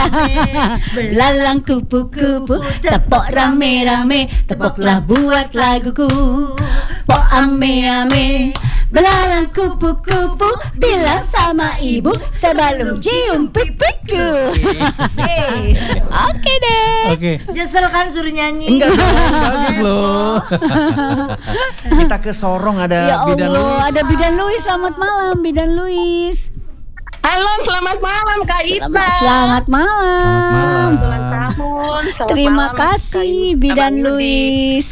Belalang kupu-kupu, tepok rame-rame, tepoklah buat laguku. Pok ame-ame, belalang kupu-kupu, bilang sama ibu sebelum cium pipiku. Oke deh. Oke. Nyesel kan suruh nyanyi. Enggak dong, bagus loh. Kita ke Sorong ada Ya Bidan Allah, Luis. ada Bidan Luis. Selamat malam Bidan Luis. Halo, selamat malam Kak Ita. Selamat malam. Ulang tahun. Selamat Terima malam, kasih Kak Bidan Abang Yudi, Luis.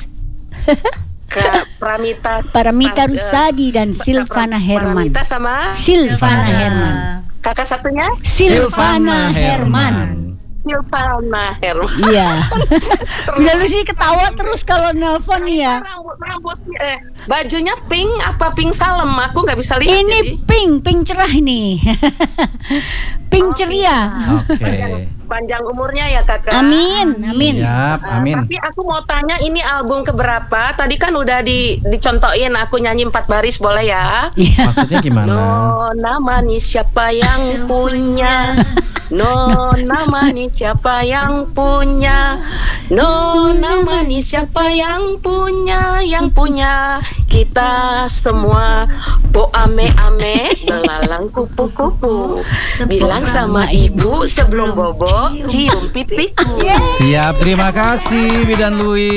Kak Pramita Rusadi dan Silvana Herman. Pramita sama Silvana Herman. kakak satunya Silvana Herman. Silvana Herman. Iya. Bidan Luis ini ketawa terus kalau nelpon ya. Rambut bajunya pink apa pink salem? Aku nggak bisa lihat. Ini pink cerah ini. Pink ceria. Oke. Panjang umurnya ya kakak. Amin. Siap, amin. Tapi aku mau tanya ini album keberapa? Tadi kan udah dicontohin aku nyanyi 4 baris boleh ya? Maksudnya gimana? Nona manis siapa yang punya? Nona manis siapa yang punya? Nona manis siapa yang punya? Yang punya kita semua. Bo ame-ame, belalang kupu-kupu. Bilang sama ibu sebelum bobo, cium pipiku. Siap, terima kasih Bidan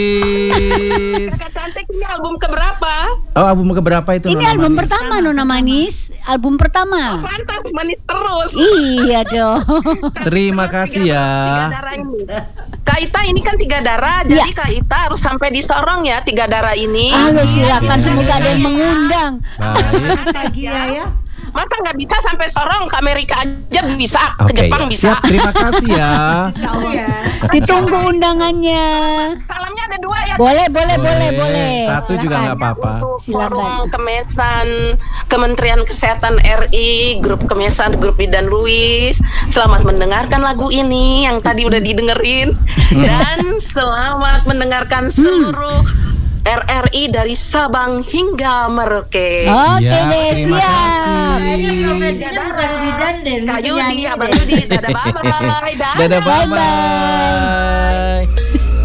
Luis. Kakak cantik, ini album keberapa? Oh, album keberapa itu? Ini Nona album Manis? pertama Nona Manis. Album pertama. Pantas manis terus. Iya dong. Terima kasih ya. 3 darah ini. Kak Ita ini kan 3 darah, jadi Kak Ita harus sampai di Sorong ya 3 darah ini. Halo, silakan, semoga ada yang mengundang. Baik. Nostalgia ya. Masa nggak bisa sampai Sorong, ke Amerika aja bisa, ke Oke, Jepang bisa. siap, terima kasih ya. Ditunggu undangannya. Salamnya ada 2 ya. Boleh. Satu juga nggak apa-apa. Untuk Silakan. Forum Kemesan, Kementerian Kesehatan RI, Grup Kemesan, Grup Bidan Luis. Selamat mendengarkan lagu ini yang tadi udah didengerin. Dan selamat mendengarkan seluruh RRI dari Sabang hingga Merauke. Oke Ya, deh, terima siap. kasih. Ini profesinya bukan bidan deh. Kak Yudi, Abang Yudi, dadah bye-bye. Dadah, bye-bye.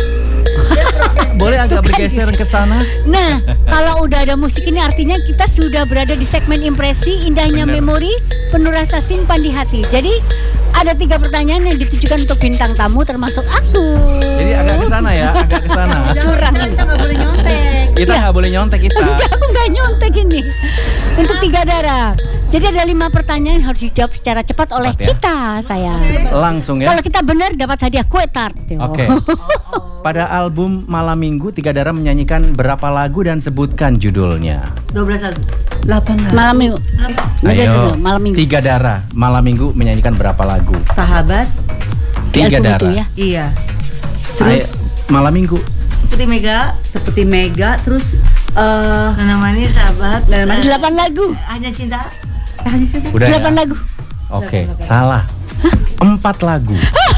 Boleh agak bergeser ke sana? Nah, kalau udah ada musik ini artinya kita sudah berada di segmen impresi, indahnya Bener. memori, penuh rasa simpan di hati. Jadi ada 3 pertanyaan yang ditujukan untuk bintang tamu termasuk aku. Jadi agak ke sana ya, agak ke sana. Curang. Kita nggak boleh nyontek. Kita nggak boleh nyontek kita. Enggak, aku nggak nyontek ini. Untuk 3 darah. Jadi ada 5 pertanyaan yang harus dijawab secara cepat oleh Cepat ya. kita, sayang. Langsung ya. Kalau kita benar dapat hadiah kue tart. Oke. Pada album Malam Minggu, 3 darah menyanyikan berapa lagu dan sebutkan judulnya. 12 lagu. 8 lagu. Malam minggu. Ayo. Malam minggu. 3 darah Malam Minggu menyanyikan berapa lagu? Sahabat. 3 Album darah. itu ya. Iya. Terus Malam Minggu. Seperti Mega, terus Nona Manis, sahabat. Ada 8 lagu. Hanya cinta. Udah 8 ya? lagu. Oke, salah. 4 lagu.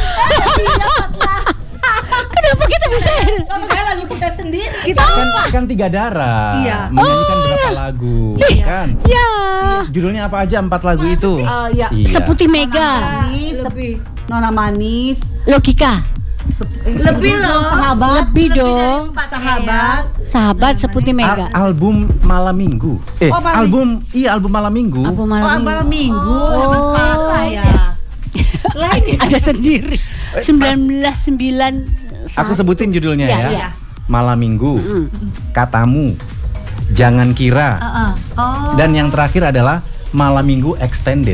Kenapa kita bisa? Lagu kita sendiri. Kan 3 darah. Iya. Menyanyikan berapa lagu? Kan? Ya. Judulnya apa aja 4 lagu itu? Ya. Iya. Seputi Mega. Nona Manis. Logika. Lebih loh. Sahabat. Lebih dong. Sahabat seputi Mega. Album Malam Minggu. Oh, Malam album Malam Minggu. Album malam minggu. Minggu. Oh. Apa ya? Ada sendiri. 1991. Aku sebutin judulnya Ya, ya. iya. Malam Minggu. Katamu. Jangan kira. Oh. Dan yang terakhir adalah Malam Minggu Extended.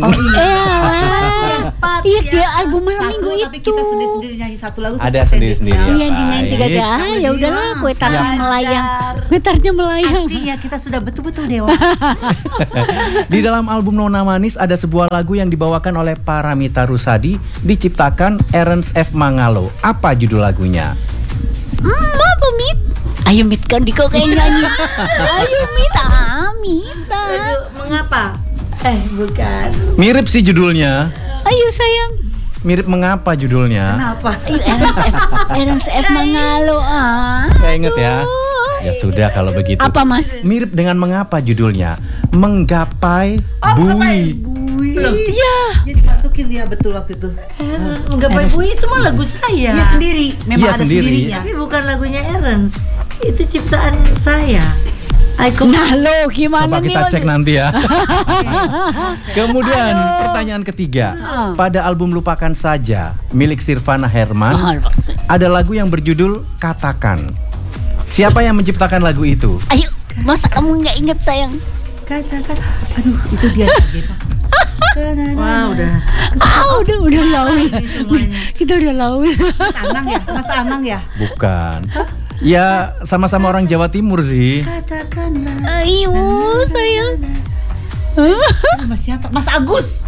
Iya, dia album malam minggu Tapi itu. kita sendiri-sendiri nyanyi 1 lagu. Ada sendiri-sendiri. Iya, dinyanyi 3 Baik. darah. Ya udahlah, kue tartnya Siap. melayang. Kue tartnya melayang. Artinya kita sudah betul-betul dewasa. Di dalam album Nona Manis ada sebuah lagu yang dibawakan oleh Paramita Rusadi, diciptakan Ernst F. Mangalo. Apa judul lagunya? Apa Mit? Ayo Mit, kan Diko kayak nyanyi. Ayo Mit, Mita. Mengapa? Bukan. Mirip sih judulnya. Ayo sayang. Mirip mengapa judulnya? Kenapa? Ayo Ernst F. Mangalo. Gak inget ya? Ya sudah kalau begitu. Apa Mas? Mirip dengan mengapa judulnya? Menggapai bui. Belum. Iya. Jadi masuk masukin dia betul waktu itu. Gapai Bui itu mah lagu saya. Dia sendiri, memang Iya, ada sendiri. sendirinya. Tapi bukan lagunya Ernst. Itu ciptaan saya. Nah lo gimana Coba nih? kita cek nanti ya. Kemudian Aduh. pertanyaan ketiga. Ah. Pada album Lupakan Saja milik Sirvana Herman ada lagu yang berjudul Katakan. Siapa yang menciptakan lagu itu? Ayo, masa kamu nggak inget sayang? Katakan, aduh itu dia lagi, Pak. Wah, udah. Udah laul. Kita udah laul. Mas Anang ya? Bukan. Ya sama-sama orang Jawa Timur sih. Katakanlah. Ayo sayang. Aduh, Mas siapa? Mas Agus.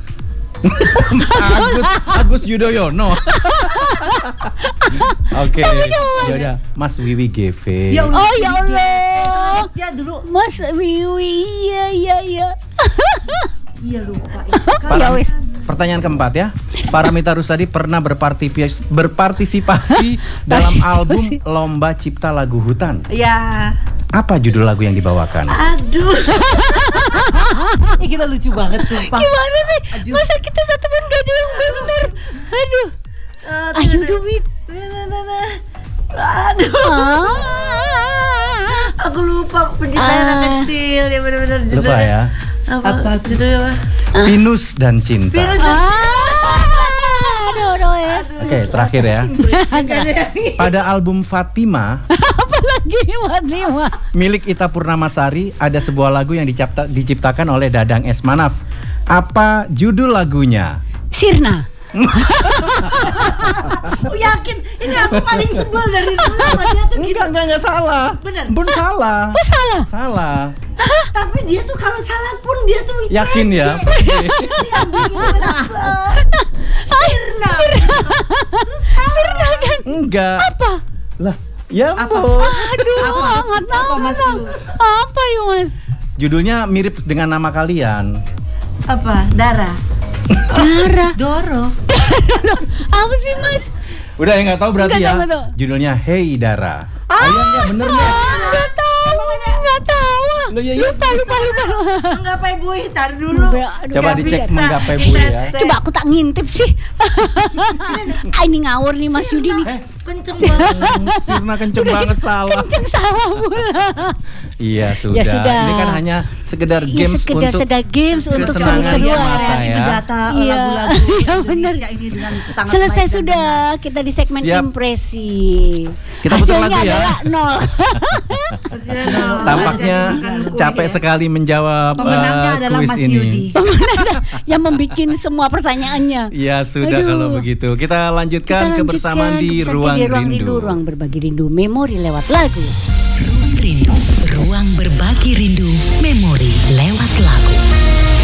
Agus Yudhoyono. Oke. Sama-sama, Mas. Yaudah, Mas Wiwi GV. Ya Allah. Oh ya Allah. Ya dulu. Mas Wiwi, iya. Iya lupa. Ya wis. Pertanyaan keempat ya. Paramita Rusady pernah berpartisipasi dalam album Lomba Cipta Lagu Hutan. Ya. Apa judul lagu yang dibawakan? Aduh. Kita lucu banget sumpah. Gimana sih? Aduh. Masa kita satu pun gak ada yang bener? Aduh. Ayo Dumit. Aduh. Aku lupa penciptaan anak kecil ya benar-benar judulnya. Lupa ya. Apa Judulnya apa? Pinus dan Cinta. Aduh, yes. Oke, terakhir ya. Pada album Fatima Apalagi Fatima. milik Ita Purnamasari ada sebuah lagu yang diciptakan oleh Dadang S. Manaf. Apa judul lagunya? Sirna. Oh yakin, ini aku paling sebel dari dulu sama dia tuh gitu. Enggak salah. Bener. Bun salah. Oh salah. Salah. Tapi dia tuh kalau salah pun dia tuh Yakin ya? yang bikin kesel. Sirna. Sirna kan? Enggak. Apa? Lah, ya Apa? ampun. Aduh, nggak tahu. Apa, Mas? Apa ya Mas? Judulnya mirip dengan nama kalian. Apa? Dara. Dara. Doro. Apa sih Mas? Udah ya nggak tahu berarti Nggak ya. tahu. Judulnya Hey Dara. Ayo ya bener ya. Nggak tahu. Loh, ya, ya. Lupa. Menggapai Bui, tar dulu. Aduh, Coba Gabi dicek nggak tahu. Menggapai Bui ya. Coba aku tak ngintip sih. Ini ngawur nih Mas Yudi nih. Kenceng banget. Sirna kenceng banget salah. Kenceng salah pula. Iya sudah. Ya sudah. Ini kan hanya sekedar Iya, games sekedar untuk games untuk kesenangan seru-seruan. semata ya. Mendata Iya. lagu-lagu Iya, bener. Indonesia ini dengan sangat Selesai baik dan sudah benar. kita di segmen Siap. impresi. Kita putar Hasilnya lagu ya. adalah 0. Tampaknya capek sekali menjawab Pemenangnya adalah kuis Mas ini. Yudi. Yang membuat semua pertanyaannya. Ya sudah Aduh. kalau begitu. Kita lanjutkan kebersamaan di Ruang Rindu. Ruang berbagi rindu, memori lewat lagu. Ruang Rindu, ruang berbagi rindu.